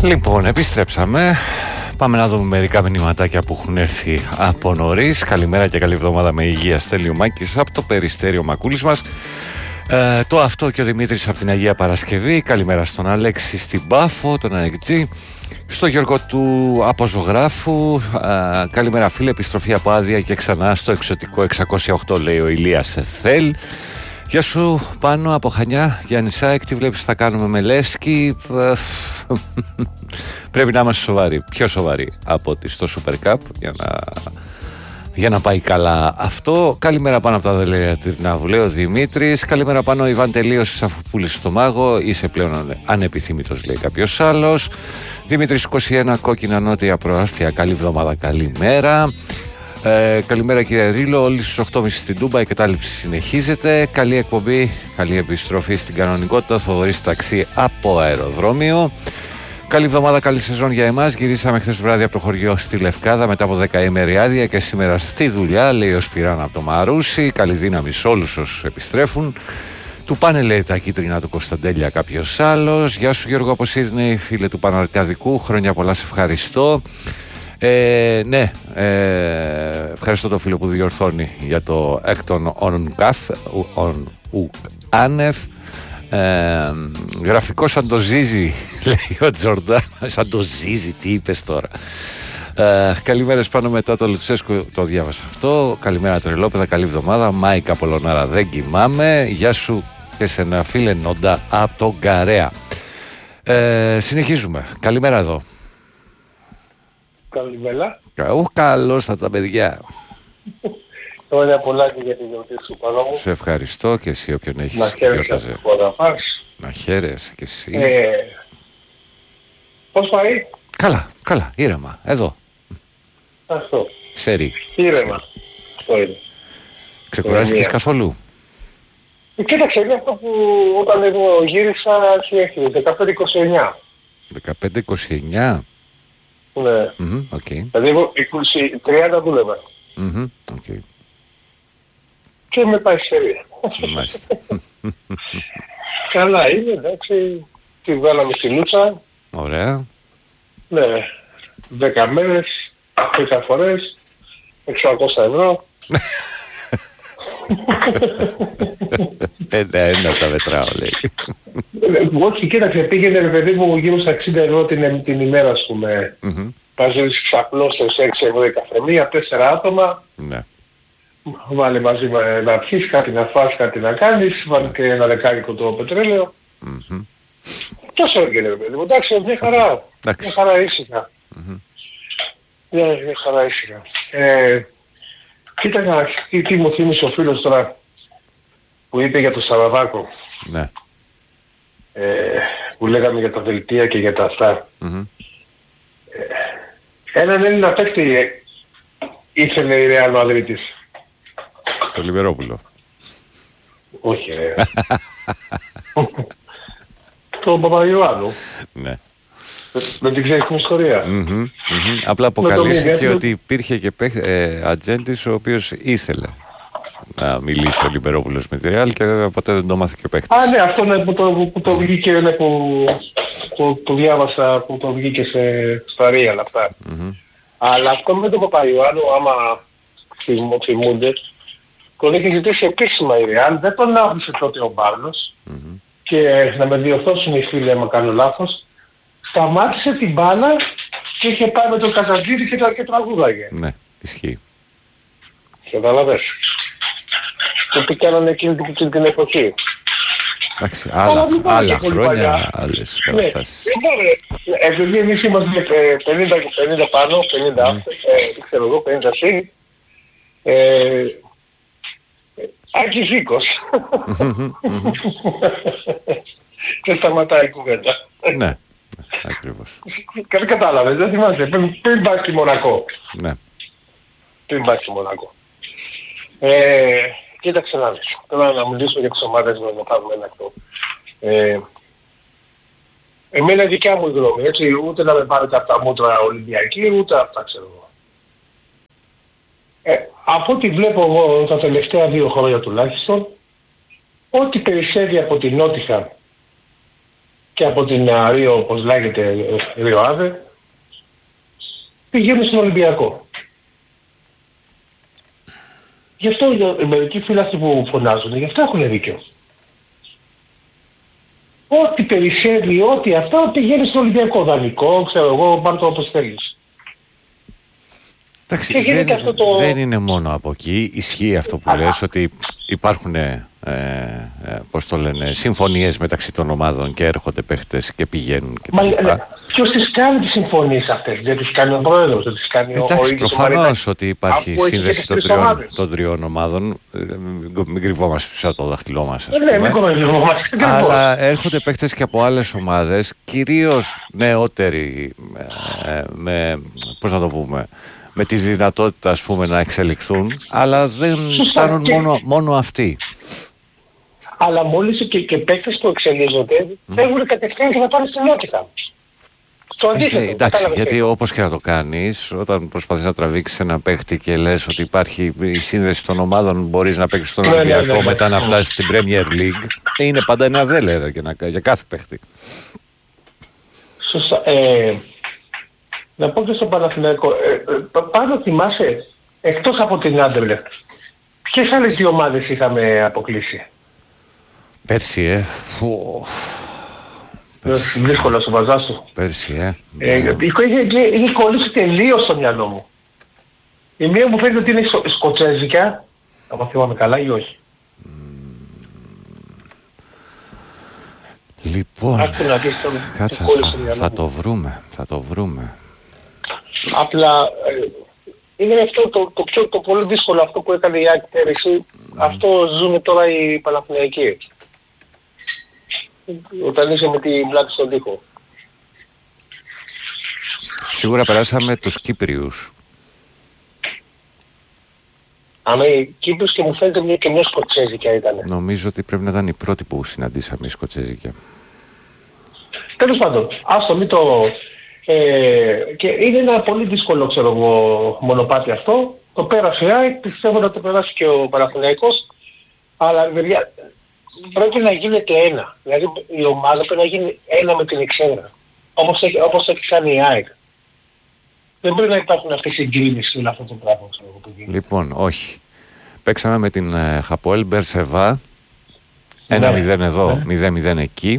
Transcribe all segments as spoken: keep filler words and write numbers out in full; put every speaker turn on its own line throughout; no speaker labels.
Λοιπόν, επιστρέψαμε. Πάμε να δούμε μερικά μηνυματάκια που έχουν έρθει από νωρίς. Καλημέρα και καλή εβδομάδα με υγεία. Στέλνει ο Μάκης από το Περιστέριο Μακούλης μας. Ε, το αυτό και ο Δημήτρης από την Αγία Παρασκευή. Καλημέρα στον Αλέξη στην Πάφο, τον Αλέξη. Στο Γιώργο του Αποζωγράφου. Ε, καλημέρα φίλε, επιστροφή από άδεια και ξανά στο εξωτικό εξακόσια οκτώ, λέει ο Ηλίας Εθέλ. Γεια σου Πάνο από Χανιά, Γιάννησάκ, τι βλέπεις θα κάνουμε με Λεύσκι? Πρέπει να είμαστε σοβαροί, πιο σοβαροί από ότι στο Super Cup για να, για να πάει καλά αυτό. Καλημέρα πάνω από τα δελεία Τυρνάβου, λέει ο Δημήτρης. Καλημέρα πάνω ο Ιβάν, τελείωσες αφού πούλησες το μάγο, είσαι πλέον ανεπιθύμητος, λέει κάποιος άλλος. Δημήτρης είκοσι ένα, κόκκινα νότια προάστια, καλή εβδομάδα, καλημέρα. Ε, καλημέρα κύριε Ρίλο, όλοι στις οκτώ και μισή στην Τούμπα, η κατάληψη συνεχίζεται. Καλή εκπομπή, καλή επιστροφή στην κανονικότητα. Θοδωρής Ταξί από αεροδρόμιο. Καλή εβδομάδα, καλή σεζόν για εμάς. Γυρίσαμε χθες βράδυ από το χωριό στη Λευκάδα μετά από δεκαήμερη άδεια και σήμερα στη δουλειά, λέει ο Σπυράν από το Μαρούσι. Καλή δύναμη σε όλους όσους επιστρέφουν. Του πάνε, λέει, τα κίτρινα του Κωνσταντέλια κάποιος άλλος. Γεια σου Γιώργο από Σίδνεϊ, φίλε του Παναρκαδικού. Χρόνια πολλά, σε ευχαριστώ. Ε, ναι, ε, ευχαριστώ το φίλο που διορθώνει για το έκτον on καθ, on ουκ άνευ. Ε, γραφικό σαν το Ζίζι, λέει ο Τζορντάν. Σαν το Ζίζι, τι είπες τώρα? Ε, καλημέρες πάνω μετά το Λουτσέσκο, το διάβασα αυτό. Καλημέρα Τρελόπεδα, καλή εβδομάδα. Μάικα Πολωνάρα, δεν κοιμάμαι. Γεια σου και σε ένα φίλε Νόντα από τον Καρέα. Ε, συνεχίζουμε, καλημέρα εδώ.
Καλημέρα.
Ου, καλώς θα τα παιδιά.
Χρόνια πολλά και για τη γιορτή σου, πάνω μου.
Σε ευχαριστώ και εσύ όποιον έχεις.
Να χαίρεσαι αυτό που θα πας.
Να χαίρεσαι και εσύ.
Ε, πώς πάει?
Καλά, καλά, ήρεμα, εδώ.
Αυτό.
Σερί.
Ήρεμα. Αυτό είναι.
Ξεκουράστηκες καθόλου?
Ε, κοίταξε, είναι αυτό που όταν εγώ γύρισα συνέχιζε, δεκαπέντε είκοσι εννιά.
δεκαπέντε είκοσι εννιά.
Ναι.
Mm-hmm, okay.
Δηλαδή εγώ είκοσι τριάντα δούλευα.
Mm-hmm, okay.
Και με πάει σε
Μάλιστα.
Καλά είναι, εντάξει. Τη βγάλαμε στη Λούτσα.
Ωραία.
Ναι. Δέκα μέρες, δέκα φορές, εξακόσια ευρώ.
Ένα-ένα τα μετράω, λέει.
Όχι, κοίταξε, πήγαινε ρε παιδί μου γύρω στα εξήντα ευρώ την, την ημέρα, ας πούμε.
Mm-hmm.
Πάζεις ξαπλώσεις έξι ευρώ η καφενεία, τέσσερα άτομα.
Ναι.
Βάλε μαζί να πιείς, κάτι να φας, κάτι να κάνεις. Βάλε και ένα δεκάρικο το πετρέλαιο.
Mm-hmm.
Τόσο έγινε ρε παιδί μου. Εντάξει, μια χαρά. Μια χαρά ήσυχα.
Mm-hmm.
Μια, μια χαρά ήσυχα. Ε, κοίτα, τι, τι μου θύμισε ο φίλος τώρα που είπε για το Σαραβάκο.
Ναι.
Ε, που λέγαμε για τα δελτία και για τα αυτά.
Mm-hmm.
Ε, έναν Έλληνα παίκτη ήθελε η Ρεάλ Μαδρίτης.
Το Λιβερόπουλο.
Όχι ρε. Το Παπαϊωάννου.
Ναι.
Δεν την ξέρεις την ιστορία.
Mm-hmm, mm-hmm. Απλά αποκαλύφθηκε ότι υπήρχε και παίχ, ε, ατζέντης ο οποίος ήθελε να μιλήσει ο Λιβερόπουλος με τη Ρεάλ και βέβαια ποτέ δεν το μάθηκε παίχτης.
Α, ναι, αυτό είναι που το, που το βγήκε, ναι, που το, το διάβασα, που το βγήκε σε, στα Ρεάλ αυτά.
Mm-hmm.
Αλλά αυτό με τον Παπαϊωάννου, άμα θυμούνται, τον είχε ζητήσει επίσημα η Ρεάλ, δεν τον άφησε τότε ο Μπάρνος. Mm-hmm. Και να με διορθώσουν οι φίλοι άμα κάνω λάθος, σταμάτησε την μπάλα και είχε πάει με τον Καζαντζίδη και, και τραγούδαγε.
Ναι, ισχύει.
Καταλαβες. Που κάνανε εκείνη την, την εποχή.
Εντάξει, άλλα, άλλα χρόνια, άλλες καταστάσεις.
Ναι, επειδή εμείς είμαστε πενήντα, πενήντα πάνω, πενήντα, mm. ε, δεν ξέρω εγώ, πενήντα συν, ε, Άκης Ζήκος. Και σταματάει η κουβέντα.
Ναι, ακριβώς.
Κάτι κατάλαβες, δεν θυμάσαι, πριν, πριν πας στη Μονακό.
Ναι.
Πριν πας στη Μονακό. Ε, κοίταξε να δεις. Τώρα να μιλήσω για τις ομάδες να κάνουμε ένα αυτό. Ε, εμένα δικιά μου η γνώμη, έτσι, ούτε να με πάρετε από τα μούτρα Ολυμπιακή, ούτε από τα ξέρω εγώ. Ε, από ό,τι βλέπω εγώ τα τελευταία δύο χρόνια τουλάχιστον, ό,τι περισσεύει από την Νότιχαμ και από την Ρίο, όπως λέγεται, Ρίο Άδε, πηγαίνουν στον Ολυμπιακό. Γι' αυτό οι μερικοί φίλοι που φωνάζουν, γι' αυτό έχουν δίκιο. Ό,τι περισσεύει, ό,τι αυτά πηγαίνει στον Ολυμπιακό, δανεικό, ξέρω εγώ, πάρ' το όπως θέλεις.
Εντάξει, δεν, αυτό το... δεν είναι μόνο από εκεί. Ισχύει αυτό που λες, ότι υπάρχουν ε, ε, πώς το λένε, συμφωνίες μεταξύ των ομάδων και έρχονται παίχτες και πηγαίνουν και
Μα, ε, ποιος τις κάνει τις συμφωνίες αυτές? Δεν τις κάνει ο πρόεδρος, δεν τις κάνει
Εντάξει, ο ίδιος. Προφανώς ότι υπάρχει σύνδεση των τριών, των τριών ομάδων. Μην κρυβόμαστε πίσω από το δάχτυλό μας, ας
ναι, πούμε. Μην κρυβόμαστε.
Αλλά έρχονται παίχτες και από άλλες ομάδες, κυρίως νεότεροι, ε, με, πώς να το πούμε, με τη δυνατότητα, ας πούμε, να εξελιχθούν, αλλά δεν φτάνουν και... μόνο, μόνο αυτοί.
Αλλά μόλις και, και παίκτες που εξελίσσονται, mm. φεύγουν κατευθείαν και θα πάνε στην Νότιχα. Στο αντίθετο.
Ε, εντάξει, γιατί όπως και να το κάνεις, όταν προσπαθείς να τραβήξεις ένα παίκτη και λες ότι υπάρχει η σύνδεση των ομάδων, μπορείς να παίξεις στον Ολυμπιακό, ναι, ναι, ναι, ναι. μετά να φτάσεις στην Premier League, είναι πάντα ένα δέλερα για, για κάθε παίκτη.
Σωστά. Ε, να πω και στον Παναθηναϊκό, ε, ε, πάντα θυμάσαι, εκτός από την Άντερλεχτ, ποιες άλλες δύο ομάδες είχαμε αποκλείσει?
Πέρσι, ε.
Πέρσι. Δύσκολο στο βαζάς του.
Πέρσι, ε.
ε είχε κολλήσει τελείως στο μυαλό μου. Η μία μου φαίνεται ότι είναι σκο, σκοτσέζικα, αν θυμάμαι καλά ή όχι.
Λοιπόν, κάτσα, θα, θα το βρούμε, θα το βρούμε.
Απλά ε, είναι αυτό το, το, πιο, το πολύ δύσκολο αυτό που έκανε η Άκη πέρυσι, mm. αυτό ζούμε τώρα οι Παναθηναϊκοί. Όταν είσαι με τη πλάτη στον τοίχο.
Σίγουρα περάσαμε τους Κύπριους.
Άμα οι Κύπριους και μου φαίνεται μια και μια Σκοτσέζικια ήταν.
Νομίζω ότι πρέπει να ήταν η πρώτη που συναντήσαμε η Σκοτσέζικια.
Τέλος πάντων, άστο μην το... Ε, και είναι ένα πολύ δύσκολο, ξέρω εγώ, μονοπάτι αυτό. Το πέρασε η ΑΕΚ, πιστεύω να το περάσει και ο Παναθηναϊκός. Αλλά παιδιά, πρέπει να γίνεται ένα. Δηλαδή η ομάδα πρέπει να γίνει ένα με την Εξέδρα. Όπως έχει, όπως έχει κάνει η ΑΕΚ. Δεν πρέπει να υπάρχουν αυτές οι συγκρίνεις και όλο αυτό το πράγμα, ξέρω εγώ, που γίνεται.
Λοιπόν, όχι. Παίξαμε με την ε, Χαποέλ Μπερσεβά. ένα μηδέν ναι. εδώ, μηδέν μηδέν εκεί.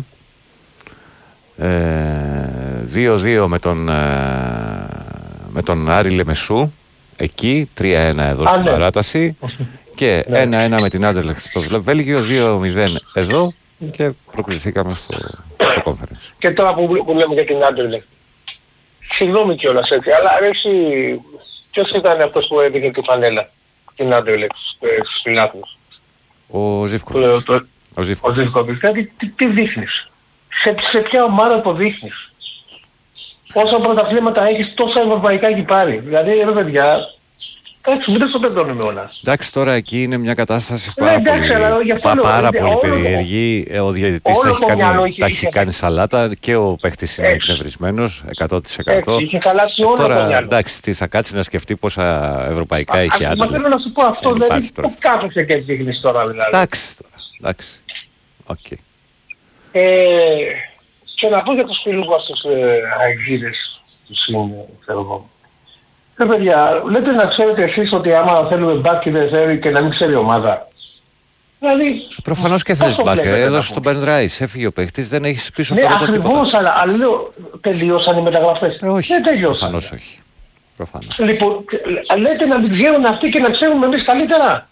δύο δύο ε, με τον, ε, με τον Άρη Λεμεσού. Εκεί, τρία ένα εδώ Α, στην ναι. παράταση. Και ναι. ένα ένα με την Άντερλεχτ στο Βέλγιο, δύο μηδέν εδώ και προκριθήκαμε στο, στο conference.
Και τώρα που, που λέμε για την Άντερλεχτ. Συγγνώμη κιόλας έτσι, αλλά αρέσει ποιος ήταν αυτός που έδειξε τη φανέλα, την Άντερλεχτ στους φιλάθλους?
Ο Ζίβκοβιτς.
Ο Ζίβκοβιτς. Δηλαδή τι, τι δείχνεις? Σε, σε ποια ομάδα το δείχνεις? Όσα πρωταθλήματα έχεις, τόσα ευρωπαϊκά έχει πάρει. Δηλαδή ρε παιδιά, εντάξει, μην το πεντώνουμε όλα.
Εντάξει, τώρα εκεί είναι μια κατάσταση πάρα
ε, εντάξει,
πολύ,
πα,
πα, πάρα
λέω,
πολύ περίεργη. Ο διαιτητής τα έχει κάνει, είχε, είχε, κάνει σαλάτα και ο παίχτης είναι εκνευρισμένος εκατό τοις εκατό.
Έτσι, είχε χαλάσει όλο
τώρα,
το μυαλό.
Εντάξει, τι θα κάτσει να σκεφτεί πόσα ευρωπαϊκά έχει άντρα.
Μα θέλω να σου πω αυτό, δηλαδή το κάθεσαι και δείχνεις τώρα δηλαδή.
Εντάξει τώρα, εντάξει. Okay.
Ε, και να πω για τους φίλους μας τους ε, αεξίδες, τους είναι, ξέρω εγώ. Ε, παιδιά, λέτε να ξέρετε εσείς ότι άμα θέλουμε μπάκ δεν θέλει και να μην ξέρει ομάδα. Δηλαδή...
Προφανώς και θέλεις μπάκ, έδωσε τον Μπεν Ράις, έφυγε ο παίχτης, δεν έχεις πίσω
ναι,
πρώτα τίποτα.
Ναι, ακριβώς, αλλά, αλλά λέω, τελείωσαν οι μεταγραφές.
Ε, όχι,
δεν τελειώσαν.
Προφανώς όχι. Προφανώς.
Λοιπόν, λέτε να μην ξέρουν αυτοί και να ξέρουμε εμείς καλύτερα.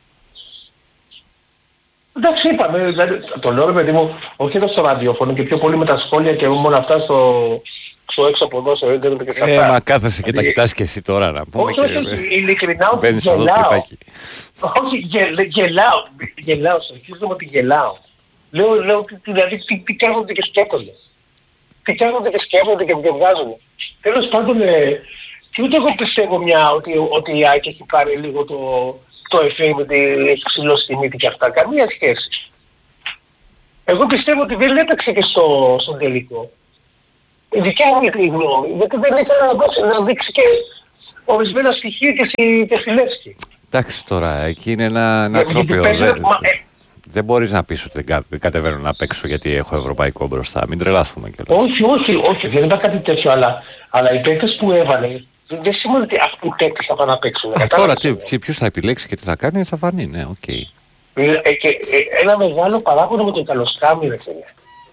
Εντάξει, είπαμε, δηλαδή, το λέω ρε παιδί μου, όχι εδώ στο ραδιόφωνο και πιο πολύ με τα σχόλια και μόνο αυτά στο, στο έξω από εδώ, στο ίντερνετ και αυτά.
Ε, μα κάθεσαι και τα κοιτάς και εσύ τώρα να πούμε.
Όχι, όχι, όχι, ειλικρινά ότι
γελάω.
Όχι, γελ, γελάω, γελάω, συνεχίζομαι ότι γελάω. Λέω, λέω, δηλαδή, τι, τι κάνονται και σκέφτονται. Τι κάνονται και σκέφτονται και βγάζουν. Τέλος πάντων, ε, και ούτε εγώ πιστεύω μια, ότι, ότι η Άκη έχει πάρει λίγο το... το εφέ ότι έχει ψηλώσει τη μύτη και αυτά. Καμία σχέση. Εγώ πιστεύω ότι δεν έταξε και στο, στον τελικό. Η δικιά μου η γνώμη, γιατί δεν ήθελα να, να δείξει και ορισμένα στοιχεία και στη, και στη Λεύσκη.
Εντάξει τώρα, εκεί είναι ένα, ένα τρόπιο. Δε...
Μα, ε,
δεν μπορείς να πεις ότι δεν κατεβαίνω να παίξω γιατί έχω ευρωπαϊκό μπροστά. Μην τρελάθουμε κιόλας.
Όχι, όχι, όχι, δεν είπα κάτι τέτοιο, αλλά, αλλά οι παίκτες που έβαλε δεν σημαίνει ότι αυτοί οι παίκτες θα πάνε να παίξουν.
Α, τώρα τι, ποιος θα επιλέξει και τι θα κάνει, θα φανεί, ναι, οκ. Okay.
Ε, ε, και, ε, ένα μεγάλο παράγοντα με τον Καλοσκάμι, ρε φίλε.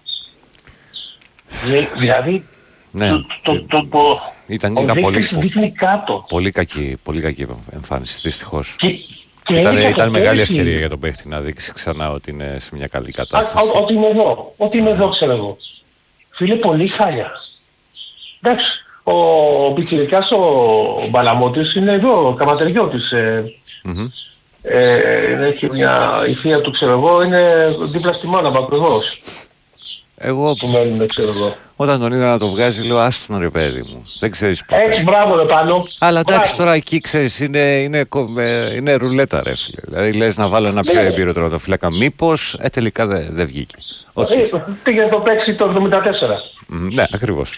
Δηλαδή,
ναι,
το, το, το, το,
ήταν,
ο
ήταν πολύ,
κάτω.
Πολύ, κακή, πολύ κακή εμφάνιση, δυστυχώς.
Και, και
ήταν ήταν μεγάλη
πέρσι.
ευκαιρία για τον παίχτη να δείξει ξανά ότι είναι σε μια καλή κατάσταση.
Α, ότι είμαι εδώ, ότι είμαι εδώ ξέρω εγώ. Φίλε, πολύ χάλια. Εντάξει, ο πιτσιρικάς ο Μπαλαμώτης είναι εδώ, ο Καματεριώτης. Ε, mm-hmm. ε, έχει μια, η θεία του ξέρω εγώ είναι δίπλα στη μάνα μου ακριβώς.
Εγώ
που μένουν, ξέρω εγώ.
Όταν τον είδα να το βγάζει, λέω άστον ρε παιδί μου. Δεν ξέρεις ποτέ.
Έτσι, μπράβο ρε πάνω.
Αλλά εντάξει, τώρα εκεί ξέρεις είναι, είναι, είναι ρουλέτα ρε φίλε. Δηλαδή λες να βάλω ένα πιο έμπειρο τερματοφύλακα. Μήπως ε, τελικά δεν δε βγήκε.
Okay. Πήγε να το παίξει το εβδομήντα τέσσερα.
Mm, ναι, ακριβώς.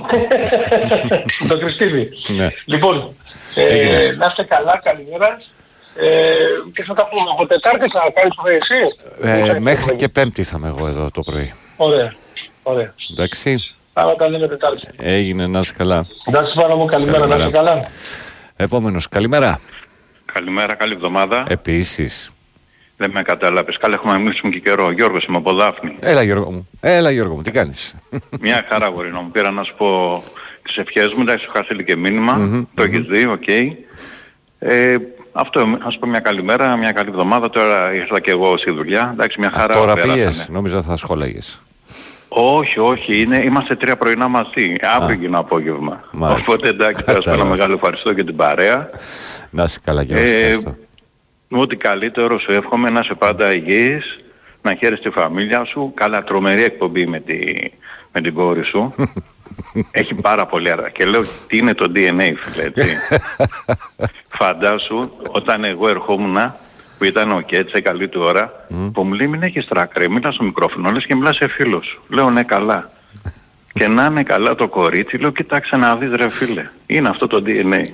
Το Χριστίδη.
Ναι.
Λοιπόν, ε, να είστε καλά, καλημέρα. Ε, και θα τα πούμε από Τετάρτη, θα κάνεις το εσύ.
Ε, μέχρι και Πέμπτη θα είμαι εγώ εδώ το πρωί.
Ωραία, ωραία.
Εντάξει.
Άρα τα λέμε Τετάρτη.
Έγινε, να είσαι καλά.
Εντάξει πάρα μου, καλημέρα, καλημέρα, να είσαι καλά.
Επόμενος, καλημέρα.
Καλημέρα, καλή εβδομάδα.
Επίσης.
Δεν με κατάλαβες. Καλά, έχουμε μιλήσουμε και καιρό. Γιώργος, είμαι από Δάφνη.
Έλα Γιώργο μου, έλα Γιώργο μου, τι κάνεις?
Μια χαρά γορί μου. Πήρα να σου πω τις ευχές μου, εντάξει, σου είχα στείλει και μήνυμα. Mm-hmm, το mm-hmm. έχεις δει, οκ. Okay. Ε, αυτό, ας πω μια καλημέρα, μια καλή εβδομάδα. Τώρα ήρθα και εγώ στη δουλειά. Εντάξει, μια χαρά.
Α, τώρα πήγες, νόμιζα θα σχόλαγες.
Όχι, όχι, είναι, είμαστε τρία πρωινά μαζί. Αύριο γίνω απόγευμα.
Μάλιστα.
Οπότε εντάξει, θα σου πω ένα μεγάλο ευχαριστώ για την παρέα.
Να είσαι καλά και ευχαριστώ.
Ό,τι καλύτερο σου εύχομαι, να είσαι πάντα υγιής, να χαίρεσαι τη φαμίλια σου. Καλά, τρομερή εκπομπή με, τη, με την κόρη σου. Έχει πάρα πολύ αργά. Και λέω τι είναι το ντι εν έι, φίλε, έτσι. Φαντάσου, όταν εγώ ερχόμουν, που ήταν ο Κέτσε, καλή του ώρα, mm. που μου λέει μην έχεις τράκρε, μίλα στο μικρόφωνο, λες και μιλά σε φίλο σου. Λέω ναι καλά. Και να είναι καλά το κορίτσι, λέω κοιτάξε να δεις ρε φίλε, είναι αυτό το ντι εν έι.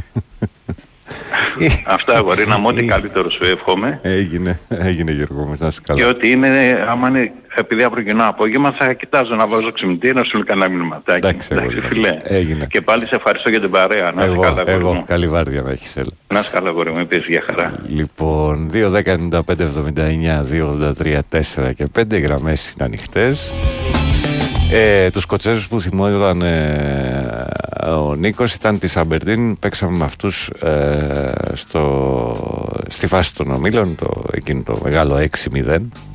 Αυτά αγορή, να μου ό,τι καλύτερο σου εύχομαι.
Έγινε, έγινε Γιώργο μου, να είσαι καλά.
Και ότι είναι, άμα είναι, επειδή αύριο κοινό απόγευμα θα κοιτάζω να βάζω ξυπνητή να σου λέει κανένα μηνυματάκι.
Εντάξει, εντάξει
φίλε.
Έγινε.
Και πάλι σε ευχαριστώ για την παρέα. Να
εγώ,
είσαι καλά,
εγώ,
μου.
καλή βάρδια να έχεις, έλα.
Να είσαι καλά, γόρι μου, είπες για χαρά.
Λοιπόν, δύο δέκα ενενήντα πέντε εβδομήντα εννιά δύο ογδόντα τρία τέσσερα και πέντε, οι γραμμές είναι ανοιχτές. Ε, τους Σκοτσέζους που θυμόταν ε, ο Νίκος ήταν της Αμπερντίν, παίξαμε με αυτούς ε, στο, στη φάση των ομίλων, το, εκείνο το μεγάλο έξι μηδέν